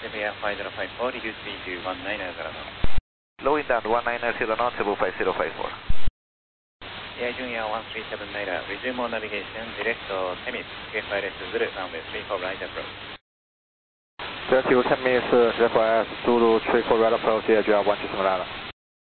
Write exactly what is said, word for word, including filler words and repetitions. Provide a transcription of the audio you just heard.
Air five zero five four, reduce speed to one nine zero knots. Lowering down to one nine zero knots, Cebu five zero five four. Air Junior one three seven nine, resume on navigation, direct to Temis, K five S Zulu, runway three four right approach. Direct to Temis, F I S Zulu three four right approach, Air Junior one three seven nine.